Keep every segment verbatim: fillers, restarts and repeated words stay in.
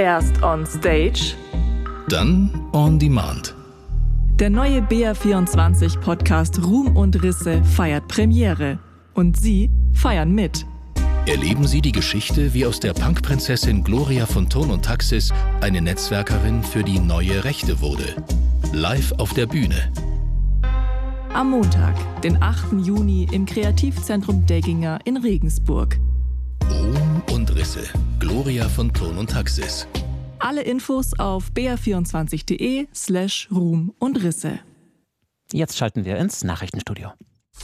Erst on Stage, dann on Demand. Der neue B R vierundzwanzig Podcast Ruhm und Risse feiert Premiere. Und Sie feiern mit. Erleben Sie die Geschichte, wie aus der Punkprinzessin Gloria von Thurn und Taxis eine Netzwerkerin für die neue Rechte wurde. Live auf der Bühne. Am Montag, den achten Juni im Kreativzentrum Degginger in Regensburg. Ruhm und Risse. Gloria von Thurn und Taxis. Alle Infos auf b r vierundzwanzig punkt de slash Ruhm und Risse. Jetzt schalten wir ins Nachrichtenstudio.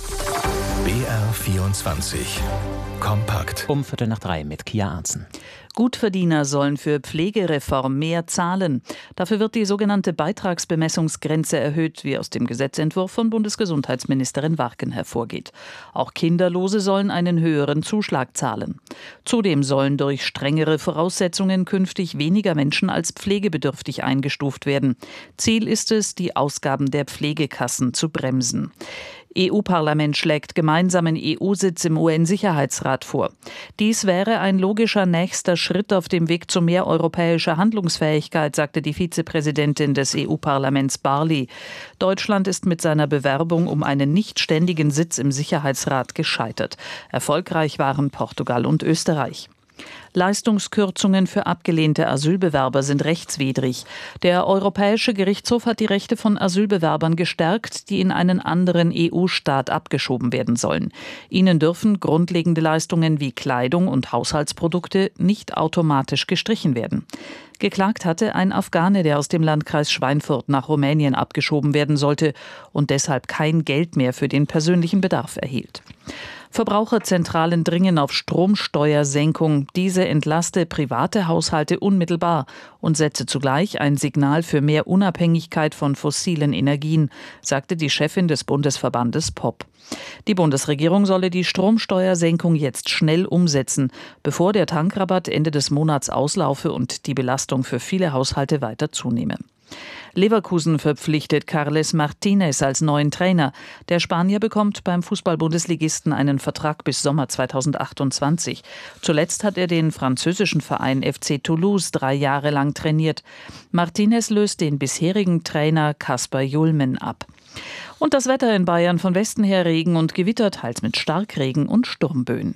B R vierundzwanzig. Kompakt. Um Viertel nach drei mit Kia Arntzen. Gutverdiener sollen für Pflegereform mehr zahlen. Dafür wird die sogenannte Beitragsbemessungsgrenze erhöht, wie aus dem Gesetzentwurf von Bundesgesundheitsministerin Warken hervorgeht. Auch Kinderlose sollen einen höheren Zuschlag zahlen. Zudem sollen durch strengere Voraussetzungen künftig weniger Menschen als pflegebedürftig eingestuft werden. Ziel ist es, die Ausgaben der Pflegekassen zu bremsen. E U-Parlament schlägt gemeinsamen E U-Sitz im U N-Sicherheitsrat vor. Dies wäre ein logischer nächster Schritt auf dem Weg zu mehr europäischer Handlungsfähigkeit, sagte die Vizepräsidentin des E U-Parlaments Barley. Deutschland ist mit seiner Bewerbung um einen nicht ständigen Sitz im Sicherheitsrat gescheitert. Erfolgreich waren Portugal und Österreich. Leistungskürzungen für abgelehnte Asylbewerber sind rechtswidrig. Der Europäische Gerichtshof hat die Rechte von Asylbewerbern gestärkt, die in einen anderen E U-Staat abgeschoben werden sollen. Ihnen dürfen grundlegende Leistungen wie Kleidung und Haushaltsprodukte nicht automatisch gestrichen werden. Geklagt hatte ein Afghane, der aus dem Landkreis Schweinfurt nach Rumänien abgeschoben werden sollte und deshalb kein Geld mehr für den persönlichen Bedarf erhielt. Verbraucherzentralen dringen auf Stromsteuersenkung. Diese entlaste private Haushalte unmittelbar und setze zugleich ein Signal für mehr Unabhängigkeit von fossilen Energien, sagte die Chefin des Bundesverbandes P O P. Die Bundesregierung solle die Stromsteuersenkung jetzt schnell umsetzen, bevor der Tankrabatt Ende des Monats auslaufe und die Belastung für viele Haushalte weiter zunehme. Leverkusen verpflichtet Carles Martinez als neuen Trainer. Der Spanier bekommt beim Fußball-Bundesligisten einen Vertrag bis Sommer zweitausendachtundzwanzig. Zuletzt hat er den französischen Verein F C Toulouse drei Jahre lang trainiert. Martinez löst den bisherigen Trainer Kasper Julmen ab. Und das Wetter in Bayern: von Westen her Regen und Gewitter, teils mit Starkregen und Sturmböen.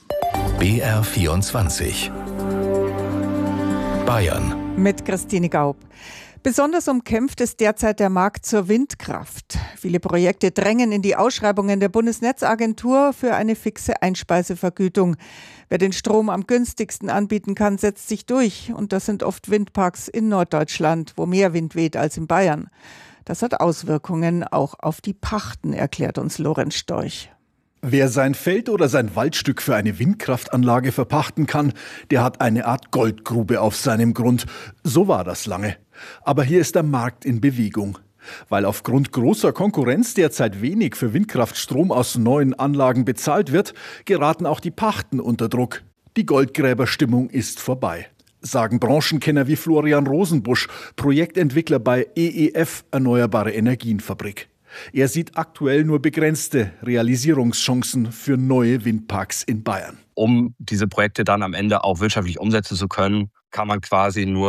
B R vierundzwanzig. Bayern. Mit Christine Gaub. Besonders umkämpft ist derzeit der Markt zur Windkraft. Viele Projekte drängen in die Ausschreibungen der Bundesnetzagentur für eine fixe Einspeisevergütung. Wer den Strom am günstigsten anbieten kann, setzt sich durch. Und das sind oft Windparks in Norddeutschland, wo mehr Wind weht als in Bayern. Das hat Auswirkungen auch auf die Pachten, erklärt uns Lorenz Storch. Wer sein Feld oder sein Waldstück für eine Windkraftanlage verpachten kann, der hat eine Art Goldgrube auf seinem Grund. So war das lange. Aber hier ist der Markt in Bewegung. Weil aufgrund großer Konkurrenz derzeit wenig für Windkraftstrom aus neuen Anlagen bezahlt wird, geraten auch die Pachten unter Druck. Die Goldgräberstimmung ist vorbei, sagen Branchenkenner wie Florian Rosenbusch, Projektentwickler bei E E F Erneuerbare Energienfabrik. Er sieht aktuell nur begrenzte Realisierungschancen für neue Windparks in Bayern. Um diese Projekte dann am Ende auch wirtschaftlich umsetzen zu können, kann man quasi nur